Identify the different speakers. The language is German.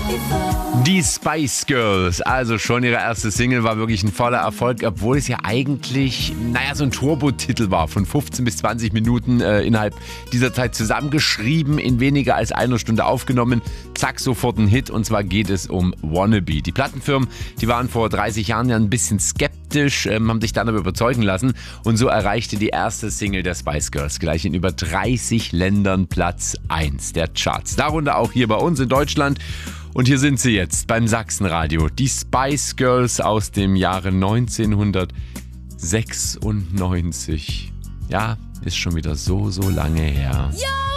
Speaker 1: Die Spice Girls, also schon ihre erste Single, war wirklich ein voller Erfolg, obwohl es ja eigentlich, so ein Turbo-Titel war, von 15 bis 20 Minuten innerhalb dieser Zeit zusammengeschrieben, in weniger als einer Stunde aufgenommen, zack, sofort ein Hit, und zwar geht es um Wannabe. Die Plattenfirmen, die waren vor 30 Jahren ja ein bisschen skeptisch, haben sich dann aber überzeugen lassen, und so erreichte die erste Single der Spice Girls gleich in über 30 Ländern Platz 1 der Charts, darunter auch hier bei uns in Deutschland. Und hier sind sie jetzt beim Sachsenradio, die Spice Girls aus dem Jahre 1996. Ja, ist schon wieder so lange her.